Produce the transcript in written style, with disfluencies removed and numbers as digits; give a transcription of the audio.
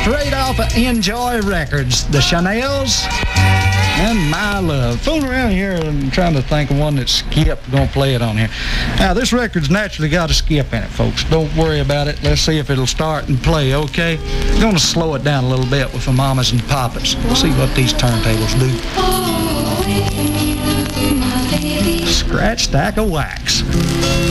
straight off of Enjoy Records, the Chanels and My Love. Fooling around here and trying to think of one that Skip gonna play it on here. Now, this record's naturally got a skip in it, folks. Don't worry about it. Let's see if it'll start and play, okay? I'm gonna slow it down a little bit with the mamas and papas. We'll see what these turntables do. Scratch, stack of wax.